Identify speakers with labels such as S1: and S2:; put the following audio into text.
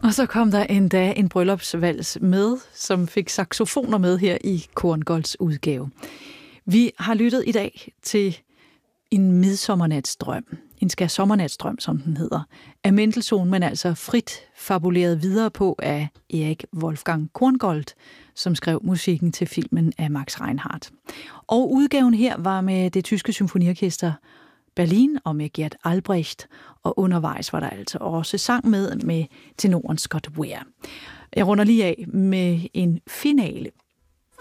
S1: Og så kom der endda en bryllupsvals med, som fik saxofoner med her i Korngolds udgave. Vi har lyttet i dag til en midsommernatsdrøm, en skærsommernatsdrøm, som den hedder, af Mendelssohn, men altså frit fabuleret videre på af Erik Wolfgang Korngold, som skrev musikken til filmen af Max Reinhardt. Og udgaven her var med det tyske symfoniorkester Berlin og med Gert Albrecht, og undervejs var der altså også sang med tenoren Scott Ware. Jeg runder lige af med en finale.